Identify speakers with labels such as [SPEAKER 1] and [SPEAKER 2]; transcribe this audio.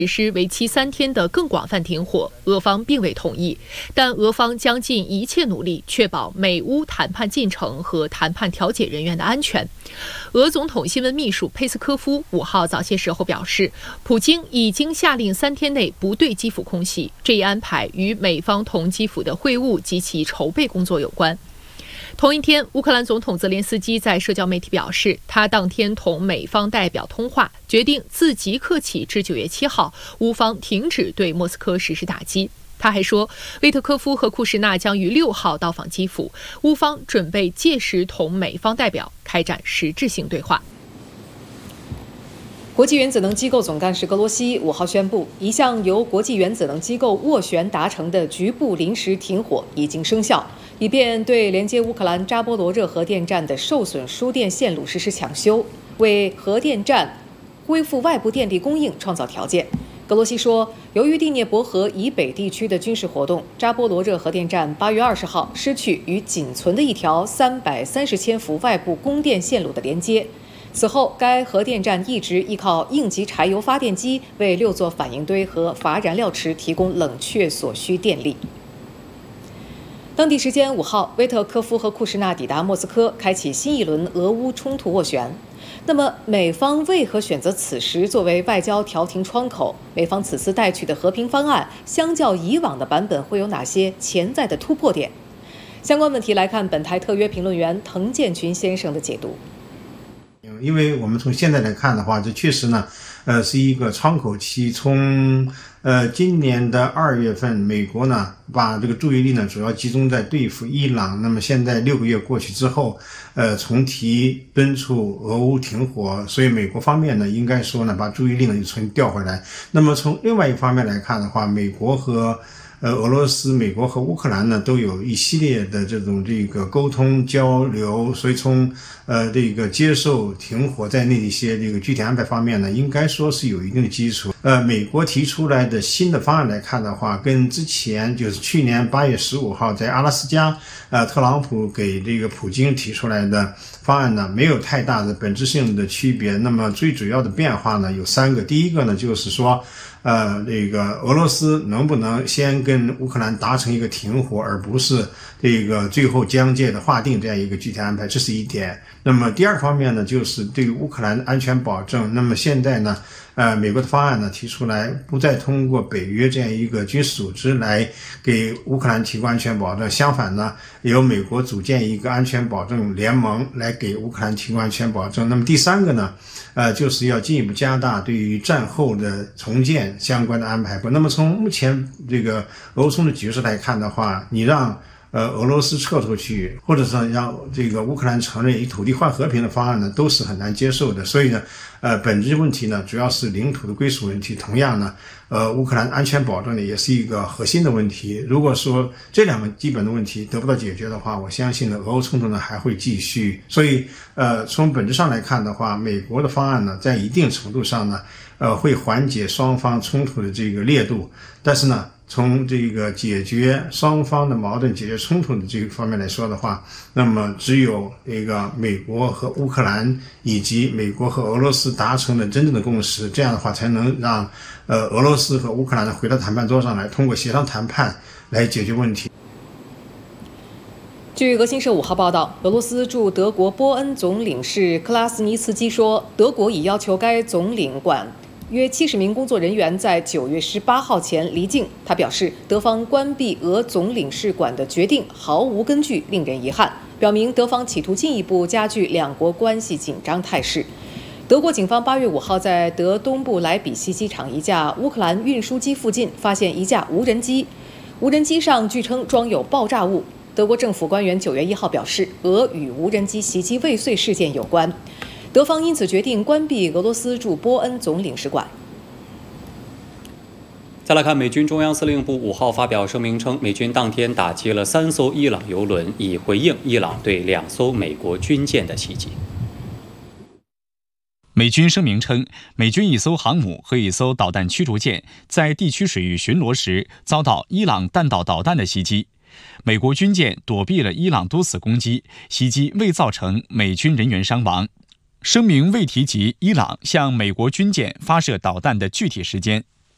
[SPEAKER 1] 实施为期3天的更广泛停火，俄方并未同意，但俄方将尽一切努力确保美乌谈判进程和谈判调解人员的安全。俄总统新闻秘书佩斯科夫5号早些时候表示，普京已经下令3天内不对基辅空袭，这一安排与美方同基辅的会晤及其筹备工作有关。同一天，乌克兰总统泽连斯基在社交媒体表示，他当天同美方代表通话，决定自即刻起至9月7号，乌方停止对莫斯科实施打击。他还说，威特科夫和库什纳将于6号到访基辅，乌方准备届时同美方代表开展实质性对话。
[SPEAKER 2] 国际原子能机构总干事格罗西5号宣布，一项由国际原子能机构斡旋达成的局部临时停火已经生效，以便对连接乌克兰扎波罗热核电站的受损输电线路实施抢修，为核电站恢复外部电力供应创造条件。格罗西说，由于第聂伯河以北地区的军事活动，扎波罗热核电站8月20号失去与仅存的一条330千伏外部供电线路的连接。此后，该核电站一直依靠应急柴油发电机为6座反应堆和乏燃料池提供冷却所需电力。当地时间5号，威特科夫和库什纳抵达莫斯科，开启新一轮俄乌冲突斡旋。那么，美方为何选择此时作为外交调停窗口？美方此次带去的和平方案，相较以往的版本会有哪些潜在的突破点？相关问题来看本台特约评论员滕建群先生的解读。
[SPEAKER 3] 因为我们从现在来看的话，这确实呢，是一个窗口期。从今年的2月份，美国呢把这个注意力呢主要集中在对付伊朗。那么现在6个月过去之后，重提敦促俄乌停火，所以美国方面呢应该说呢把注意力呢又重新调回来。那么从另外一方面来看的话，美国和俄罗斯、美国和乌克兰呢都有一系列的这个沟通交流，所以从这个接受停火在内的一些这个具体安排方面呢，应该说是有一定的基础。美国提出来的新的方案来看的话，跟之前就是去年8月15号在阿拉斯加，特朗普给这个普京提出来的方案呢，没有太大的本质性的区别。那么最主要的变化呢有3个，第一个呢就是说，这个俄罗斯能不能先跟乌克兰达成一个停火，而不是这个最后疆界的划定这样一个具体安排，这是一点。那么第二方面呢，就是对于乌克兰的安全保证。那么现在呢，美国的方案呢提出来，不再通过北约这样一个军事组织来给乌克兰提供安全保证，相反呢，由美国组建一个安全保证联盟来给乌克兰提供安全保证。那么第3个呢，就是要进一步加大对于战后的重建相关的安排。那么从目前这个俄乌冲突局势来看的话，你让俄罗斯撤出去，或者是让这个乌克兰承认以土地换和平的方案呢，都是很难接受的。所以呢，本质问题呢，主要是领土的归属问题。同样呢，乌克兰安全保证呢，也是一个核心的问题。如果说这2个基本的问题得不到解决的话，我相信呢，俄乌冲突呢还会继续。所以，从本质上来看的话，美国的方案呢，在一定程度上呢，会缓解双方冲突的这个烈度，但是呢，从这个解决双方的矛盾、解决冲突的这个方面来说的话，那么只有这个美国和乌克兰以及美国和俄罗斯达成了真正的共识，这样的话才能让俄罗斯和乌克兰回到谈判桌上来，通过协商谈判来解决问题。
[SPEAKER 2] 据俄新社5号报道，俄罗斯驻德国波恩总领事克拉斯尼茨基说，德国已要求该总领馆约70名工作人员在9月18号前离境。他表示，德方关闭俄总领事馆的决定毫无根据，令人遗憾，表明德方企图进一步加剧2国关系紧张态势。德国警方8月5号在德东部莱比锡机场一架乌克兰运输机附近发现一架无人机，无人机上据称装有爆炸物。德国政府官员9月1号表示，俄与无人机袭击未遂事件有关。德方因此决定关闭俄罗斯驻波恩总领事馆。
[SPEAKER 4] 再来看，美军中央司令部5号发表声明称，美军当天打击了3艘伊朗油轮，以回应伊朗对2艘美国军舰的袭击。
[SPEAKER 5] 美军声明称，美军1艘航母和1艘导弹驱逐舰在地区水域巡逻时遭到伊朗弹道导弹的袭击，美国军舰躲避了伊朗多次攻击，袭击未造成美军人员伤亡。声明未提及伊朗向美国军舰发射导弹的具体时间。